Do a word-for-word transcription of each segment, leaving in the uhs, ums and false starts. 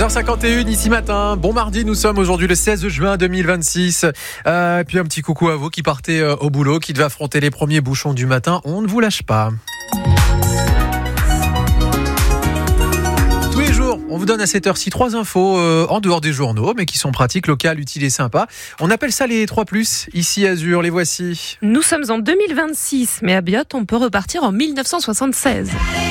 seize heures cinquante et une ici matin. Bon mardi, nous sommes aujourd'hui le seize juin deux mille vingt-six. Euh, et puis un petit coucou à vous qui partez euh, au boulot, qui devez affronter les premiers bouchons du matin. On ne vous lâche pas. Tous les jours, on vous donne à cette heure-ci trois infos euh, en dehors des journaux, mais qui sont pratiques, locales, utiles et sympas. On appelle ça les trois plus. Ici Azur, les voici. Nous sommes en deux mille vingt-six, mais à Biot, on peut repartir en mille neuf cent soixante-seize.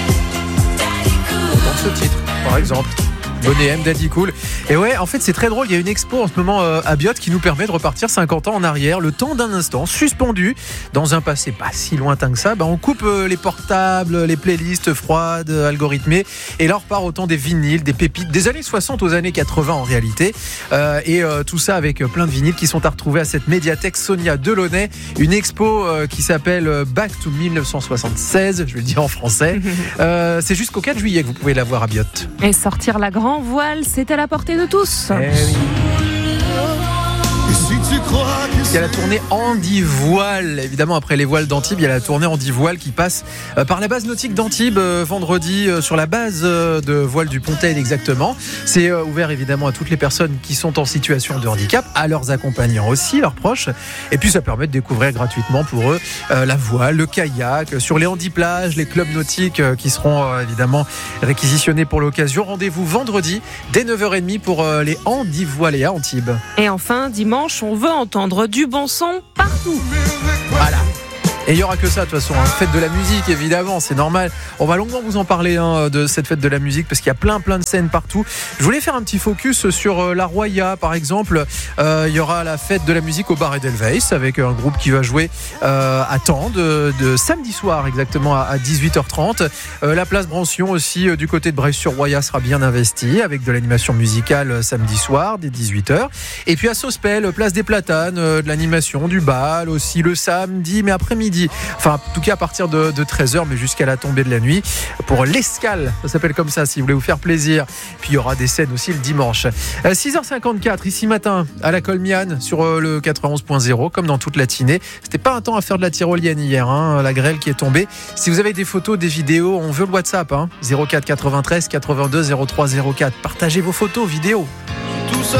Dans ce titre, par exemple. Bonnet M, Daddy Cool. Et ouais, en fait, c'est très drôle. Il y a une expo en ce moment euh, à Biot qui nous permet de repartir cinquante ans en arrière, le temps d'un instant, suspendu dans un passé pas si lointain que ça. Bah, on coupe euh, les portables, les playlists froides, algorithmées. Et là, on repart autant des vinyles, des pépites, des années soixante aux années quatre-vingts en réalité. Euh, et euh, tout ça avec plein de vinyles qui sont à retrouver à cette médiathèque Sonia Delaunay. Une expo euh, qui s'appelle Back to mille neuf cent soixante-seize, je vais le dire en français. Euh, c'est jusqu'au quatre juillet que vous pouvez la voir à Biot. Et sortir la grande voile, c'est à la portée de tous. Eh oui. Il y a la tournée Andy Voile. Évidemment, après les voiles d'Antibes, il y a la tournée Andy Voile qui passe par la base nautique d'Antibes vendredi sur la base de voile du Pontaine exactement. C'est ouvert évidemment à toutes les personnes qui sont en situation de handicap, à leurs accompagnants aussi, leurs proches. Et puis ça permet de découvrir gratuitement pour eux la voile, le kayak, sur les handiplages, les clubs nautiques qui seront évidemment réquisitionnés pour l'occasion. Rendez-vous vendredi dès neuf heures trente pour les Andy Voilés à Antibes. Et enfin, dimanche, on veut entendre du bon son partout. Voilà. Et il n'y aura que ça de toute façon, hein. Fête de la musique évidemment, c'est normal. On va longuement vous en parler hein, de cette fête de la musique parce qu'il y a plein plein de scènes partout. Je voulais faire un petit focus sur euh, la Roya par exemple. Euh, il y aura la fête de la musique au bar Edelweiss avec un groupe qui va jouer euh, à Tende de, de samedi soir exactement à, à dix-huit heures trente. Euh, la place Brancion aussi euh, du côté de Brest-sur-Roya sera bien investie avec de l'animation musicale euh, samedi soir dès dix-huit heures. Et puis à Sospel, place des Platanes, euh, de l'animation, du bal aussi le samedi mais après-midi. Enfin, en tout cas à partir de, de treize heures, mais jusqu'à la tombée de la nuit, pour l'Escale, ça s'appelle comme ça, si vous voulez vous faire plaisir. Puis il y aura des scènes aussi le dimanche. Euh, six heures cinquante-quatre, ici matin, à la Colmiane, sur euh, le quatre-vingt-onze point zéro, comme dans toute la Tinée. C'était pas un temps à faire de la tyrolienne hier, hein, la grêle qui est tombée. Si vous avez des photos, des vidéos, on veut le WhatsApp, hein, zéro quatre quatre-vingt-treize quatre-vingt-deux zéro trois zéro quatre. Partagez vos photos, vidéos.